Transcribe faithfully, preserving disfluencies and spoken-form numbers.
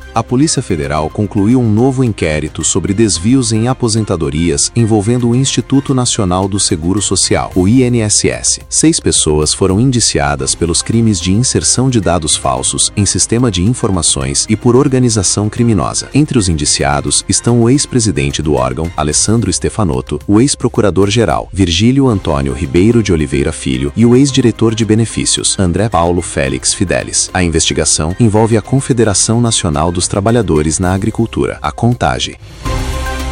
A Polícia Federal concluiu um novo inquérito sobre desvios em aposentadorias envolvendo o Instituto Nacional do Seguro Social, o I N S S. Seis pessoas foram indiciadas pelos crimes de inserção de dados falsos em sistema de informações e por organização criminosa. Entre os indiciados estão o ex-presidente do órgão, Alessandro Stefanotto, o ex-procurador-geral, Virgílio Antônio Ribeiro de Oliveira Filho, e o ex-diretor de benefícios, André Paulo Félix Fidelis. A investigação envolve a Confederação Nacional dos Trabalhadores na Agricultura, a CONTAGE.